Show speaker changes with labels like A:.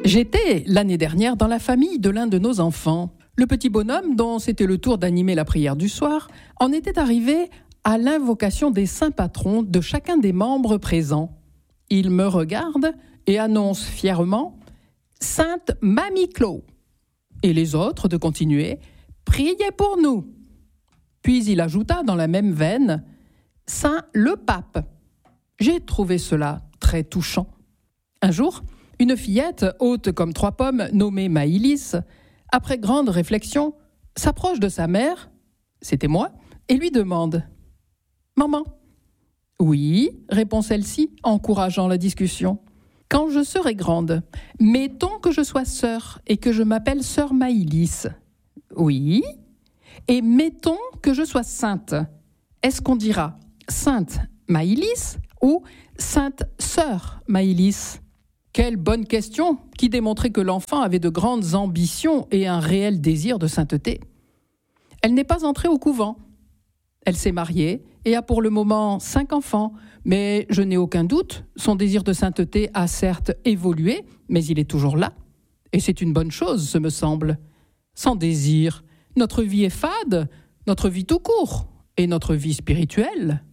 A: J'étais l'année dernière dans la famille de l'un de nos enfants. Le petit bonhomme, dont c'était le tour d'animer la prière du soir, en était arrivé à l'invocation des saints patrons de chacun des membres présents. Il me regarde et annonce fièrement « Sainte Mamie Clo » et les autres de continuer « Priez pour nous ». Puis il ajouta dans la même veine « Saint le Pape ». J'ai trouvé cela très touchant. Un jour, une fillette, haute comme 3 pommes, nommée Maïlis, après grande réflexion, s'approche de sa mère, c'était moi, et lui demande « Maman ?» ?»« Oui, répond celle-ci, encourageant la discussion. « Quand je serai grande, mettons que je sois sœur et que je m'appelle sœur Maïlis. »« Oui. Et mettons que je sois sainte. Est-ce qu'on dira sainte Maïlis ou sainte sœur Maïlis ?» Quelle bonne question, qui démontrait que l'enfant avait de grandes ambitions et un réel désir de sainteté. Elle n'est pas entrée au couvent. Elle s'est mariée et a pour le moment 5 enfants, mais je n'ai aucun doute, son désir de sainteté a certes évolué, mais il est toujours là. Et c'est une bonne chose, ce me semble. Sans désir, notre vie est fade, notre vie tout court, et notre vie spirituelle